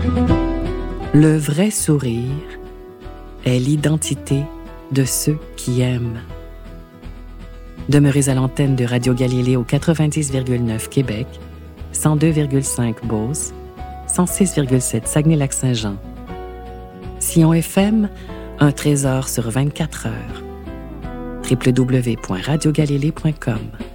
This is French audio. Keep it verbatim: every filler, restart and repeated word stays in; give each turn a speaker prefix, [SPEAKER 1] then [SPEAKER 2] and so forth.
[SPEAKER 1] Le vrai sourire est l'identité de ceux qui aiment. Demeurez à l'antenne de Radio Galilée au quatre-vingt-dix virgule neuf Québec, cent deux virgule cinq Beauce, cent six virgule sept Saguenay-Lac-Saint-Jean. Sion F M, un trésor sur vingt-quatre heures. w w w point radio galilée point com